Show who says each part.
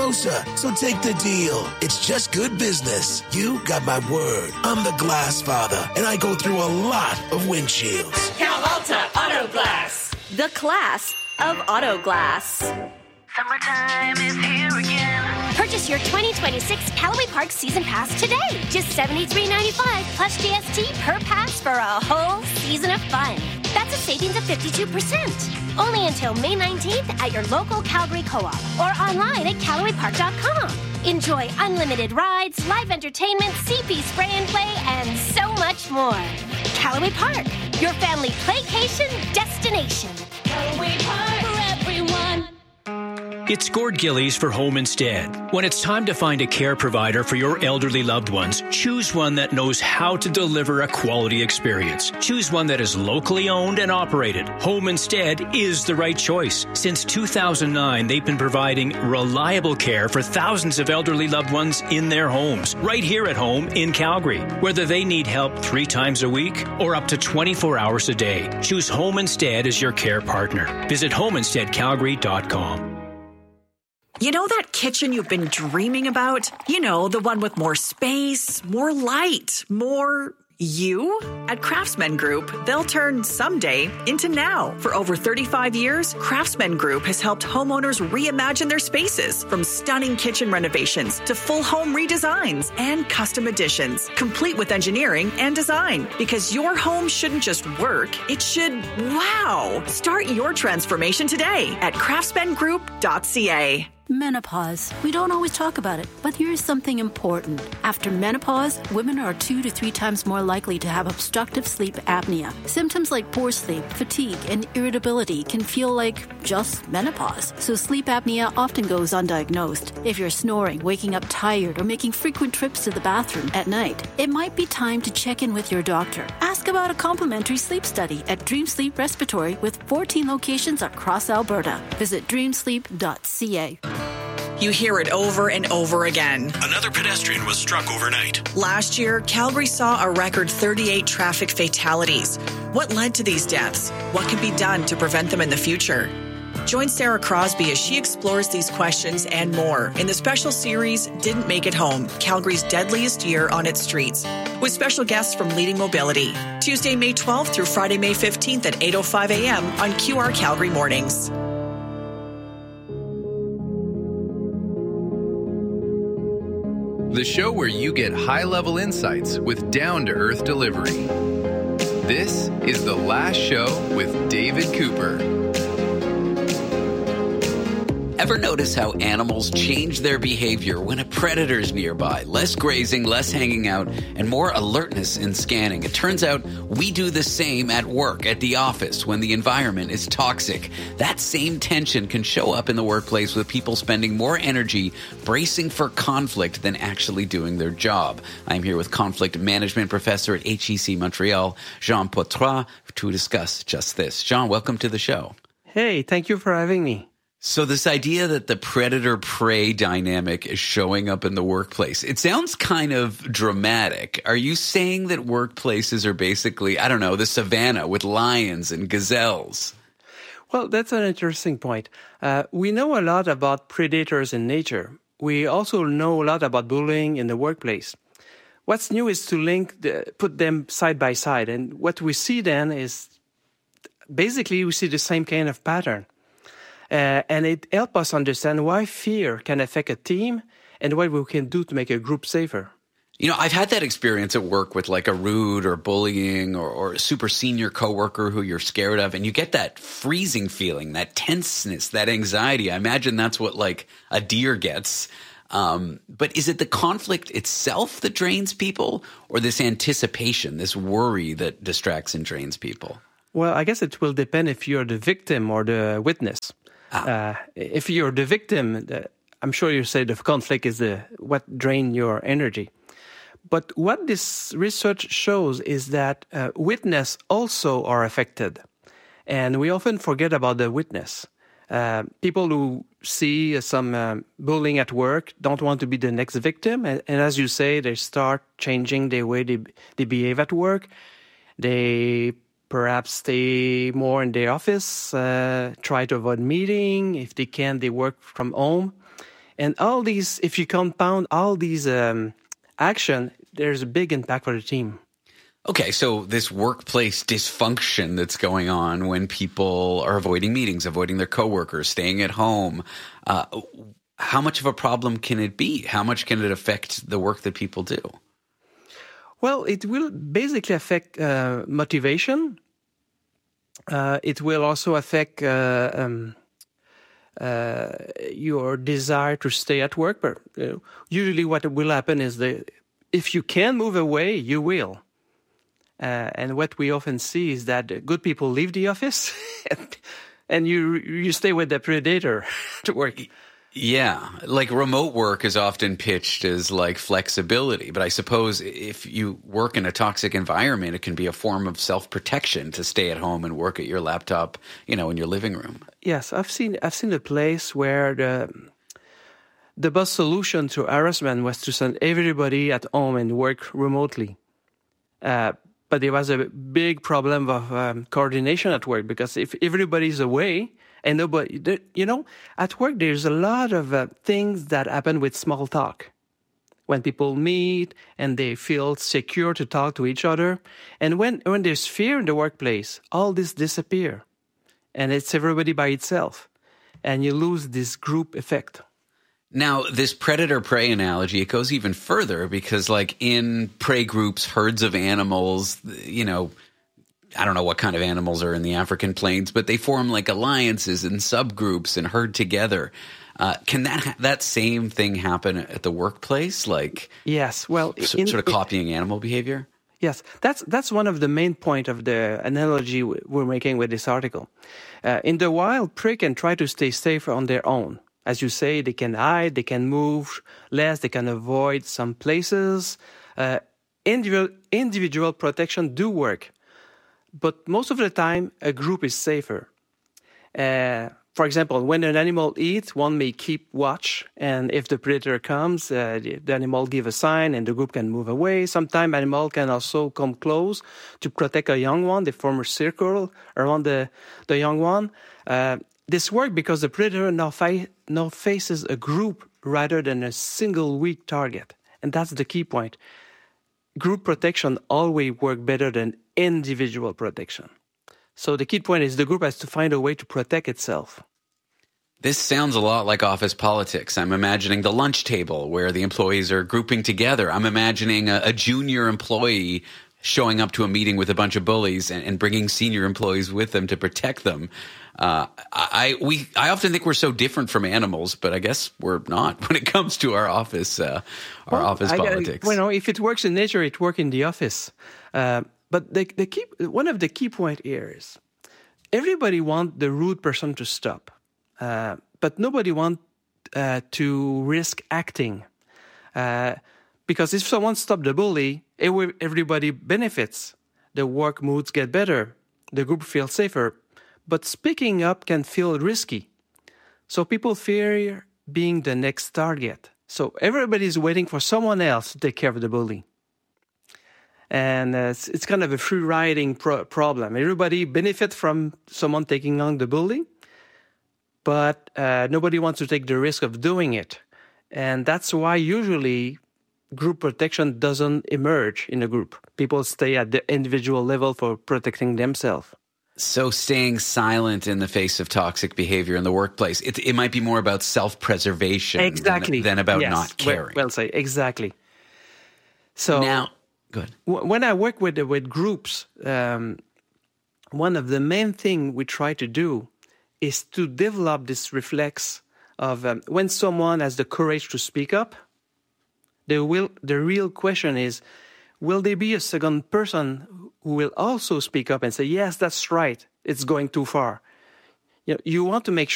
Speaker 1: So take the deal. It's just good business. You got my word. I'm the glass father, and I go through a lot of windshields.
Speaker 2: Cal Alta Auto Glass.
Speaker 3: The class of auto glass.
Speaker 4: Summertime is here again.
Speaker 3: Purchase your 2026 Callaway Park Season Pass today. Just $73.95 plus GST per pass for a whole season of fun. That's a savings of 52%. Only until May 19th at your local Calgary Co-op or online at CallawayPark.com. Enjoy unlimited rides, live entertainment, CP spray and play, and so much more. Callaway Park, your family playcation destination.
Speaker 2: Callaway Park for everyone.
Speaker 5: It's Gord Gillies for Home Instead. When it's time to find a care provider for your elderly loved ones, choose one that knows how to deliver a quality experience. Choose one that is locally owned and operated. Home Instead is the right choice. Since 2009, they've been providing reliable care for thousands of elderly loved ones in their homes, right here at home in Calgary. Whether they need help 3 times a week or up to 24 hours a day, choose Home Instead as your care partner. Visit homeinsteadcalgary.com.
Speaker 6: You know that kitchen you've been dreaming about? You know, the one with more space, more light, more you? At Craftsman Group, they'll turn someday into now. For over 35 years, Craftsman Group has helped homeowners reimagine their spaces, from stunning kitchen renovations to full home redesigns and custom additions, complete with engineering and design. Because your home shouldn't just work, it should wow. Start your transformation today at craftsmangroup.ca.
Speaker 7: Menopause. We don't always talk about it, but here's something important. After menopause, women are 2 to 3 times more likely to have obstructive sleep apnea. Symptoms like poor sleep, fatigue, and irritability can feel like just menopause. So sleep apnea often goes undiagnosed. If you're snoring, waking up tired, or making frequent trips to the bathroom at night, it might be time to check in with your doctor. Ask about a complimentary sleep study at Dream Sleep Respiratory with 14 locations across Alberta. Visit dreamsleep.ca.
Speaker 6: You hear it over and over again.
Speaker 8: Another pedestrian was struck overnight.
Speaker 6: Last year, Calgary saw a record 38 traffic fatalities. What led to these deaths? What can be done to prevent them in the future? Join Sarah Crosby as she explores these questions and more in the special series, Didn't Make It Home, Calgary's Deadliest Year on Its Streets, with special guests from Leading Mobility. Tuesday, May 12th through Friday, May 15th at 8:05 a.m. on QR Calgary Mornings.
Speaker 9: The show where you get high-level insights with down-to-earth delivery. This is The Last Show with David Cooper.
Speaker 10: Ever notice how animals change their behavior when a predator's nearby? Less grazing, less hanging out, and more alertness in scanning. It turns out we do the same at work, at the office, when the environment is toxic. That same tension can show up in the workplace with people spending more energy bracing for conflict than actually doing their job. I'm here with conflict management professor at HEC Montreal, Jean Poitras, to discuss just this. Jean, welcome to the show.
Speaker 11: Hey, thank you for having me.
Speaker 10: So this idea that the predator-prey dynamic is showing up in the workplace, it sounds kind of dramatic. Are you saying that workplaces are basically, I don't know, the savannah with lions and gazelles?
Speaker 11: Well, that's an interesting point. We know a lot about predators in nature. We also know a lot about bullying in the workplace. What's new is to put them side by side. And what we see then is basically we see the same kind of pattern. And it helps us understand why fear can affect a team and what we can do to make a group safer.
Speaker 10: You know, I've had that experience at work with like a rude or bullying or a super senior coworker who you're scared of, and you get that freezing feeling, that tenseness, that anxiety. I imagine that's what like a deer gets. But is it the conflict itself that drains people, or this anticipation, this worry that distracts and drains people?
Speaker 11: Well, I guess it will depend if you're the victim or the witness. If you're the victim, I'm sure you say the conflict is what drains your energy. But what this research shows is that witnesses also are affected. And we often forget about the witness. People who see some bullying at work don't want to be the next victim. And as you say, they start changing the way they behave at work. They perhaps stay more in their office, try to avoid meeting. If they can, they work from home. And all these, if you compound all these action, there's a big impact for the team.
Speaker 10: Okay, so this workplace dysfunction that's going on when people are avoiding meetings, avoiding their coworkers, staying at home, how much of a problem can it be? How much can it affect the work that people do?
Speaker 11: Well, it will basically affect motivation. It will also affect your desire to stay at work. But usually what will happen is if you can move away, you will. And what we often see is that good people leave the office and you stay with the predator to work.
Speaker 10: Yeah, like remote work is often pitched as like flexibility, but I suppose if you work in a toxic environment, it can be a form of self-protection to stay at home and work at your laptop, in your living room.
Speaker 11: Yes, I've seen a place where the best solution to harassment was to send everybody at home and work remotely. But there was a big problem of coordination at work, because if everybody's away and nobody, at work there's a lot of things that happen with small talk. When people meet and they feel secure to talk to each other. And when there's fear in the workplace, all this disappear. And it's everybody by itself. And you lose this group effect.
Speaker 10: Now, this predator-prey analogy, it goes even further because, like, in prey groups, herds of animals, I don't know what kind of animals are in the African plains, but they form, like, alliances and subgroups and herd together. Can that same thing happen at the workplace? Like,
Speaker 11: yes, well,
Speaker 10: sort of copying animal behavior?
Speaker 11: Yes, that's one of the main points of the analogy we're making with this article. In the wild, prey can try to stay safe on their own. As you say, they can hide, they can move less, they can avoid some places. Individual protection do work, but most of the time, a group is safer. For example, when an animal eats, one may keep watch, and if the predator comes, the animal give a sign and the group can move away. Sometimes animal can also come close to protect a young one. They form a circle around the young one. This works because the predator now faces a group rather than a single weak target. And that's the key point. Group protection always works better than individual protection. So the key point is the group has to find a way to protect itself.
Speaker 10: This sounds a lot like office politics. I'm imagining the lunch table where the employees are grouping together. I'm imagining a junior employee showing up to a meeting with a bunch of bullies and bringing senior employees with them to protect them. I often think we're so different from animals, but I guess we're not when it comes to our office politics.
Speaker 11: If it works in nature, it works in the office. But one of the key point here is everybody wants the rude person to stop, but nobody wants to risk acting. Because if someone stops the bully, everybody benefits. The work moods get better. The group feels safer. But speaking up can feel risky. So people fear being the next target. So everybody's waiting for someone else to take care of the bully. And it's kind of a free-riding problem. Everybody benefits from someone taking on the bully, but nobody wants to take the risk of doing it. And that's why usually group protection doesn't emerge in a group. People stay at the individual level for protecting themselves.
Speaker 10: So staying silent in the face of toxic behavior in the workplace, it might be more about self-preservation than about not caring.
Speaker 11: Well said, exactly. So
Speaker 10: now, go ahead.
Speaker 11: When I work with groups, one of the main things we try to do is to develop this reflex of when someone has the courage to speak up, the real question is, will there be a second person who will also speak up and say, yes, that's right, it's going too far? You want to make